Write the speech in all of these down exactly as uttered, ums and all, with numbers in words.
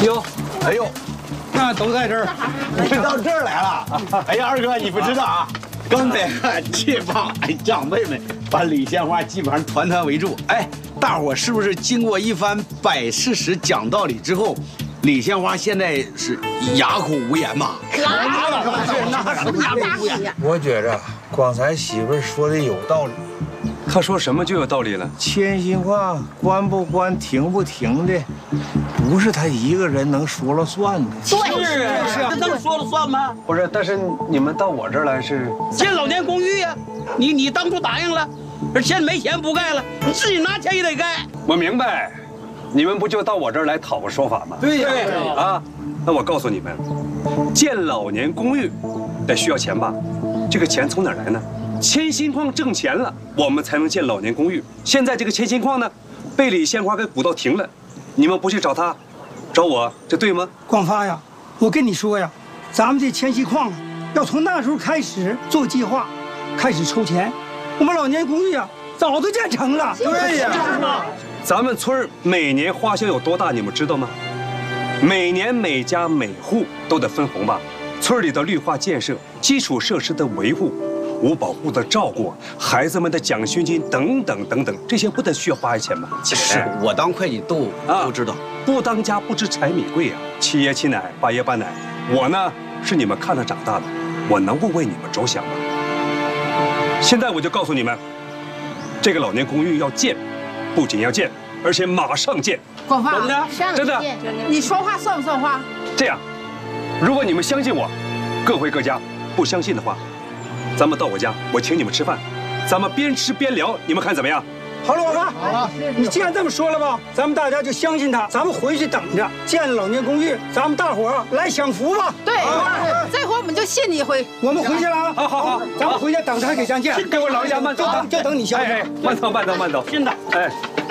哟，哎呦， 那都在这儿， 你到这儿来了。哎呀，二哥，你不知道啊，刚才看这帮哎长辈们把李鲜花基本上团团围住。哎，大伙是不是经过一番摆事实、讲道理之后，李鲜花现在是哑口无言嘛？ 哑口无言，那什么哑口无言？ 我觉着光才媳妇说的有道理。 他说什么就有道理了。 千心话关不关、停不停的，不是他一个人能说了算的。 对， 是啊，是啊，这能说了算吗？ 不是，但是你们到我这儿来是建老年公寓呀、啊，你你当初答应了，而现在没钱不盖了，你自己拿钱也得盖。 我明白，你们不就到我这儿来讨个说法吗？ 对呀， 啊，那我告诉你们，建老年公寓得需要钱吧？这个钱从哪儿来呢？ 千心矿挣钱了，我们才能建老年公寓。现在这个千心矿呢，被李鲜花给鼓捣停了，你们不去找他，找我，这对吗？ 广发呀，我跟你说呀，咱们这千禧矿啊，要从那时候开始做计划，开始筹钱，我们老年公寓啊，早都建成了。 对呀， 咱们村每年花销有多大，你们知道吗？每年每家每户都得分红吧？村里的绿化建设、基础设施的维护。 五保户的照顾，孩子们的奖学金等等等等，这些不得需要花钱吗？ 是我当会计都都知道， 不当家不知柴米贵啊，七爷沏奶，八爷半奶。我呢是你们看着长大的，我能不为你们着想吗？现在我就告诉你们，这个老年公寓要建，不仅要建，而且马上建。 广发， 真的，真的， 你说话算不算话？ 这样，如果你们相信我，各回各家；不相信的话。 咱们到我家，我请你们吃饭，咱们边吃边聊，你们看怎么样？ 好了，广发，好了，你既然这么说了吧，咱们大家就相信他，咱们回去等着建老年公寓，咱们大伙儿来享福吧。 对，这回我们就信你一回。 我们回去了啊！ 好好好， 咱们回家等着他给咱建。 给我老人家慢走， 就等就等你消息。 哎，慢走慢走慢走， 真的。 哎。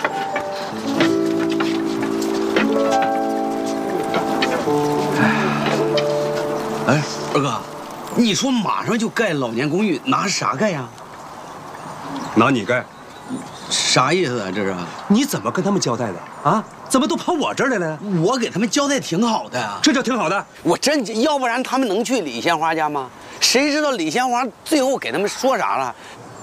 哎，二哥。 你说马上就盖老年公寓，拿啥盖呀？ 拿你盖， 啥意思啊？这是？ 你怎么跟他们交代的啊？怎么都跑我这儿来了？ 我给他们交代挺好的呀， 这就挺好的。 我真，要不然他们能去李鲜花家吗？谁知道李鲜花最后给他们说啥了？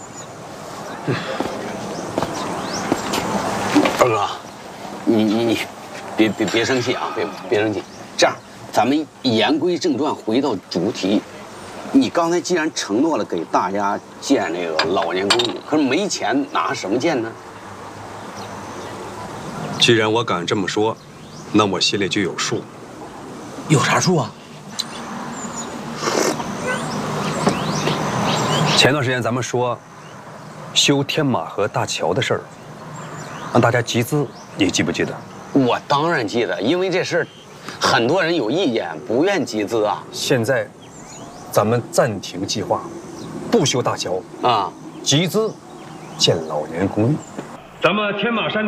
二哥，你你你，别别别生气啊，别别生气。这样，咱们言归正传，回到主题。 你刚才既然承诺了给大家建那个老年公寓，可是没钱，拿什么建呢？ 既然我敢这么说，那我心里就有数。 有啥数啊？ 前段时间咱们说修天马河大桥的事儿，让大家集资，你记不记得？ 我当然记得，因为这事儿，很多人有意见，不愿集资啊。 现在。 咱们暂停计划，不修大桥啊， 集资建老年公寓。咱们天马山。